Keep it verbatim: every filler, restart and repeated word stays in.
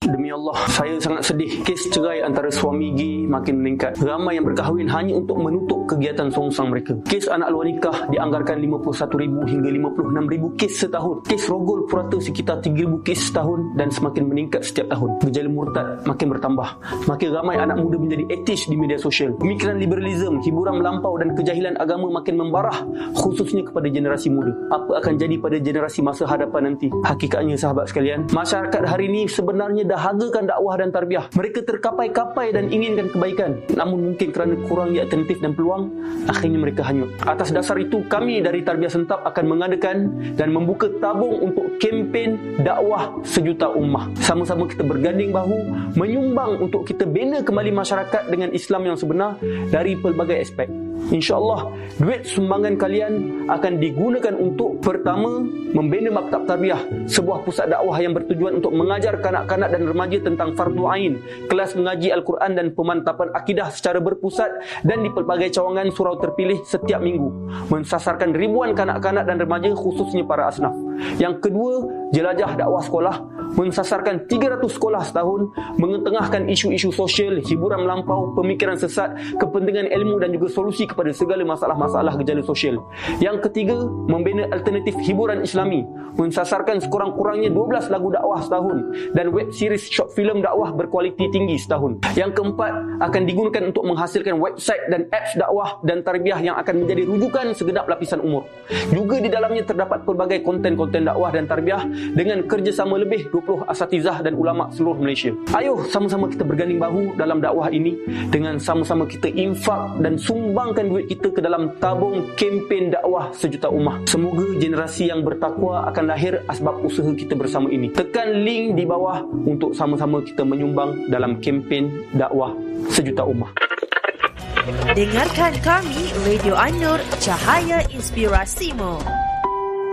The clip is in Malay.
Demi Allah, saya sangat sedih. Kes cerai antara suami gay makin meningkat. Ramai yang berkahwin hanya untuk menutup kegiatan songsang mereka. Kes anak luar nikah dianggarkan lima puluh satu ribu hingga lima puluh enam ribu kes setahun. Kes rogol purata sekitar tiga ribu kes setahun dan semakin meningkat setiap tahun. Gejala murtad makin bertambah. Makin ramai anak muda menjadi etis di media sosial. Pemikiran liberalisme, hiburan melampau dan kejahilan agama makin membarah, khususnya kepada generasi muda. Apa akan jadi pada generasi masa hadapan nanti? Hakikatnya sahabat sekalian, masyarakat hari ini sebenarnya dahagakan dakwah dan tarbiyah. Mereka terkapai-kapai dan inginkan kebaikan, namun mungkin kerana kurangnya alternatif dan peluang, akhirnya mereka hanyut. Atas dasar itu, kami dari Tarbiyah Sentap akan mengadakan dan membuka tabung untuk kempen dakwah sejuta ummah. Sama-sama kita berganding bahu menyumbang untuk kita bina kembali masyarakat dengan Islam yang sebenar dari pelbagai aspek. InsyaAllah, duit sumbangan kalian akan digunakan untuk, pertama, membina maktab tarbiyah, sebuah pusat dakwah yang bertujuan untuk mengajar kanak-kanak dan remaja tentang fardu ain, kelas mengaji Al-Quran dan pemantapan akidah secara berpusat dan di pelbagai cawangan surau terpilih setiap minggu, mensasarkan ribuan kanak-kanak dan remaja khususnya para asnaf. Yang kedua, jelajah dakwah sekolah, mensasarkan tiga ratus sekolah setahun, mengetengahkan isu-isu sosial, hiburan melampau, pemikiran sesat, kepentingan ilmu dan juga solusi kepada segala masalah-masalah gejala sosial. Yang ketiga, membina alternatif hiburan Islami, mensasarkan sekurang-kurangnya dua belas lagu dakwah setahun dan web series short film dakwah berkualiti tinggi setahun. Yang keempat, akan digunakan untuk menghasilkan website dan apps dakwah dan tarbiyah yang akan menjadi rujukan segenap lapisan umur. Juga di dalamnya terdapat pelbagai konten-konten dakwah dan tarbiyah dengan kerjasama lebih dua puluh asatizah dan ulama seluruh Malaysia. Ayo sama-sama kita berganding bahu dalam dakwah ini dengan sama-sama kita infak dan sumbangkan duit kita ke dalam tabung kempen dakwah sejuta ummah. Semoga generasi yang bertakwa akan lahir asbab usaha kita bersama ini. Tekan link di bawah untuk sama-sama kita menyumbang dalam kempen dakwah sejuta ummah. Dengarkan kami, Radio An-Nur, Cahaya Inspirasimu.